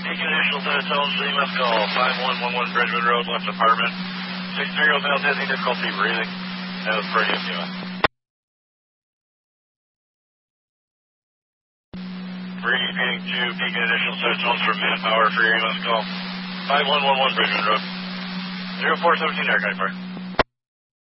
Peak initial set of tones, so you must call 5111 Bridgewood Road, left apartment. 6-0 male dizzy, difficulty breathing. That was pretty US. Repeating to peak initial set of tones from manpower for you must call 5111 Bridgewood Road. 0417 Aircraft Park.